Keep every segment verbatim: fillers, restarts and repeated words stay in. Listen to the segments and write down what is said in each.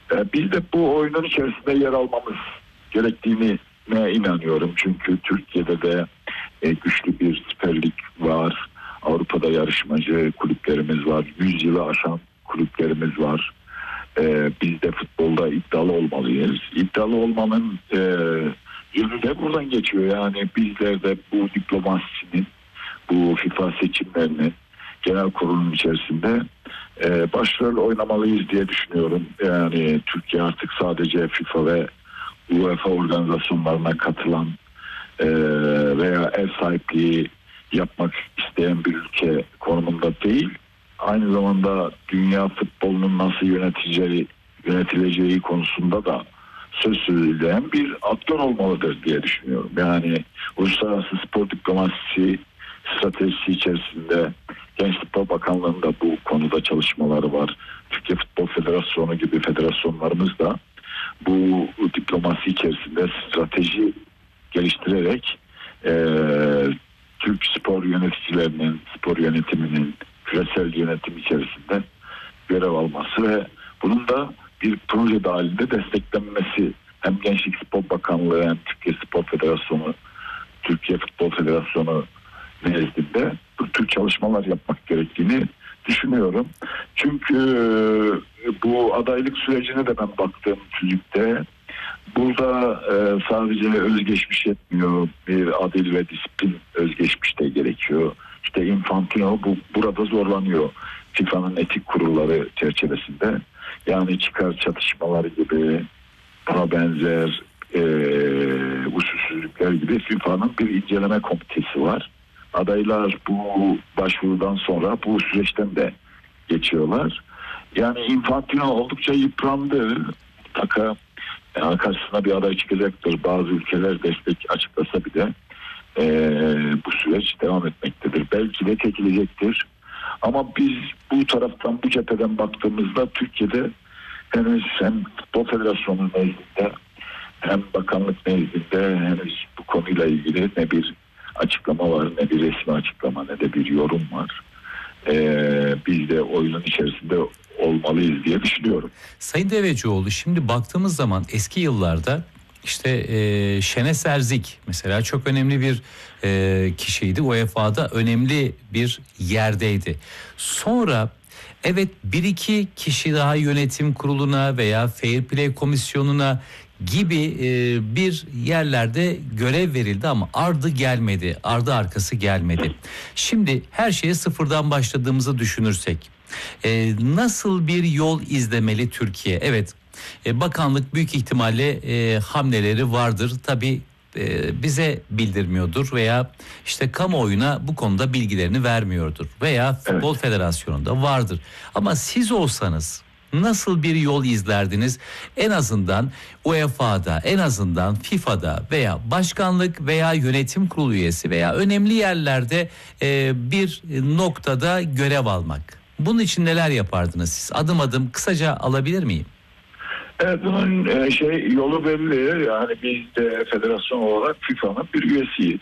E, biz de bu oyunun içerisinde yer almamız gerektiğini ne inanıyorum. Çünkü Türkiye'de de e, güçlü bir Süper Lig var. Avrupa'da yarışmacı kulüplerimiz var. yüz yılı aşan kulüplerimiz var. E, biz de futbolda iddialı olmalıyız. İddialı olmanın e, yönü de buradan geçiyor. Yani bizler de bu diplomasinin, bu FIFA seçimlerinin genel kurulun içerisinde e, başrol oynamalıyız diye düşünüyorum. Yani Türkiye artık sadece FIFA ve UEFA organizasyonlarına katılan e, veya ev sahipliği yapmak isteyen bir ülke konumunda değil. Aynı zamanda dünya futbolunun nasıl yöneteceği, yönetileceği konusunda da söz söyleyen bir aktör olmalıdır diye düşünüyorum. Yani uluslararası spor diplomasisi stratejisi içerisinde Gençlik Bakanlığı'nda bu konuda çalışmaları var. Türkiye Futbol Federasyonu gibi federasyonlarımız da bu diplomasi içerisinde strateji geliştirerek e, Türk spor yöneticilerinin, spor yönetiminin küresel yönetim içerisinde görev alması ve bunun da bir proje dahilinde desteklenmesi, hem Gençlik Spor Bakanlığı hem Türkiye Spor Federasyonu, Türkiye Futbol Federasyonu nezdinde bu tür çalışmalar yapmak gerektiğini düşünüyorum. Çünkü bu adaylık sürecine de ben baktığım tüzükte burada e, sadece özgeçmiş yetmiyor, bir adil ve disiplin özgeçmiş de gerekiyor. İşte Infantino bu burada zorlanıyor FIFA'nın etik kurulları çerçevesinde. Yani çıkar çatışmaları gibi, buna benzer e, usulsüzlükler gibi FIFA'nın bir inceleme komitesi var. Adaylar bu başvurudan sonra bu süreçten de geçiyorlar. Yani Infantino oldukça yıprandı. Mutlaka yani karşısına bir aday çıkacaktır. Bazı ülkeler destek açıklasa bile e, bu süreç devam etmektedir. Belki de çekilecektir. Ama biz bu taraftan, bu cepheden baktığımızda Türkiye'de henüz hem Futbol Federasyonu nezdinde hem bakanlık nezdinde henüz bu konuyla ilgili ne bir açıklama var, ne bir resmi açıklama, ne de bir yorum var. Ee, biz de oyunun içerisinde olmalıyız diye düşünüyorum. Sayın Devecioğlu, şimdi baktığımız zaman eski yıllarda işte e, Şenes Erzik mesela çok önemli bir e, kişiydi. U E F A'da önemli bir yerdeydi. Sonra evet bir iki kişi daha yönetim kuruluna veya Fair Play komisyonuna gibi e, bir yerlerde görev verildi ama ardı gelmedi, ardı arkası gelmedi. Şimdi her şeye sıfırdan başladığımızı düşünürsek e, nasıl bir yol izlemeli Türkiye? Evet, e, bakanlık büyük ihtimalle e, hamleleri vardır. Tabii e, bize bildirmiyordur veya işte kamuoyuna bu konuda bilgilerini vermiyordur veya Futbol evet. Federasyonu'nda vardır. Ama siz olsanız nasıl bir yol izlerdiniz? En azından U E F A'da, en azından FIFA'da veya başkanlık veya yönetim kurulu üyesi veya önemli yerlerde e, bir noktada görev almak. Bunun için neler yapardınız siz? Adım adım kısaca alabilir miyim? Evet, bunun şey yolu belli. Yani biz de federasyon olarak FIFA'nın bir üyesiyiz.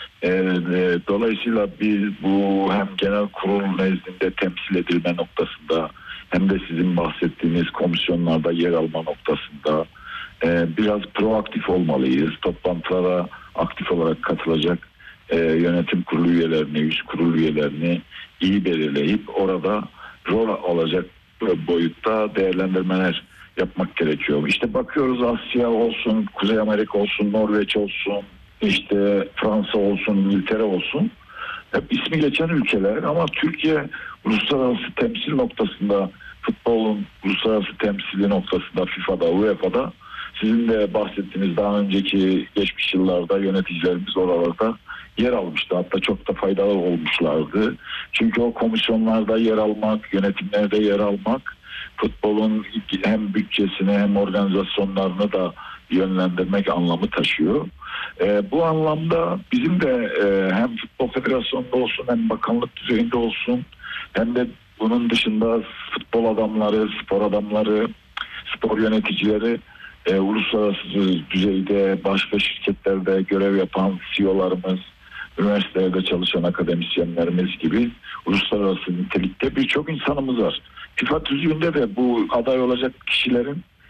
Dolayısıyla biz bu hem genel kurul nezdinde temsil edilme noktasında hem de sizin bahsettiğiniz komisyonlarda yer alma noktasında biraz proaktif olmalıyız. Toplantılara aktif olarak katılacak yönetim kurulu üyelerini, üst kurul üyelerini iyi belirleyip orada rol alacak boyutta değerlendirmeler yapmak gerekiyor. İşte bakıyoruz, Asya olsun, Kuzey Amerika olsun, Norveç olsun, işte Fransa olsun, İngiltere olsun. Hep ismi geçen ülkeler ama Türkiye uluslararası temsil noktasında, futbolun uluslararası temsili noktasında FIFA'da, U E F A'da sizin de bahsettiğiniz daha önceki geçmiş yıllarda yöneticilerimiz oralarda yer almıştı. Hatta çok da faydalı olmuşlardı. Çünkü o komisyonlarda yer almak, yönetimlerde yer almak futbolun hem bütçesini hem organizasyonlarını da yönlendirmek anlamı taşıyor. E, bu anlamda bizim de e, hem Futbol Federasyonu'nda olsun hem bakanlık düzeyinde olsun hem de bunun dışında futbol adamları, spor adamları, spor yöneticileri, e, uluslararası düzeyde başka şirketlerde görev yapan C E O'larımız, üniversitelerde çalışan akademisyenlerimiz gibi uluslararası nitelikte birçok insanımız var. FIFA tüzüğünde de bu aday olacak kişilerin